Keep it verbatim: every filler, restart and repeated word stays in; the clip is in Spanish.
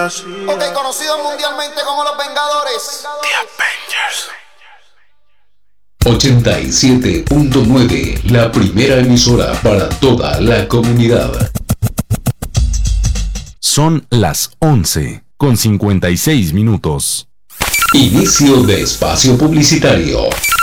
Ok, conocidos mundialmente como los Vengadores. The Avengers. ochenta y siete punto nueve, la primera emisora para toda la comunidad. Son las once con cincuenta y seis minutos. Inicio de espacio publicitario.